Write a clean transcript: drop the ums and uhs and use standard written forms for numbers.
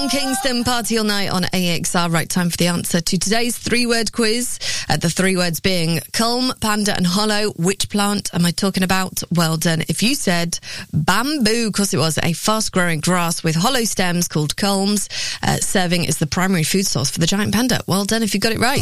Tom Kingston, Party All Night on AXR. Right, time for the answer to today's three-word quiz. The three words being culm, panda and hollow. Which plant am I talking about? Well done. If you said bamboo, of course it was a fast-growing grass with hollow stems called culms, serving as the primary food source for the giant panda. Well done if you got it right.